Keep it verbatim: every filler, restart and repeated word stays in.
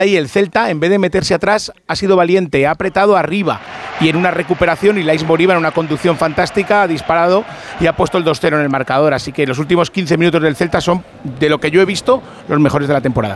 y el Celta, en vez de meterse atrás, ha sido valiente, ha apretado arriba y en una recuperación, Ilais Moriba en una conducción fantástica ha disparado y ha puesto el dos cero en el marcador. Así que los últimos quince minutos del Celta son, de lo que yo he visto, los mejores de la temporada.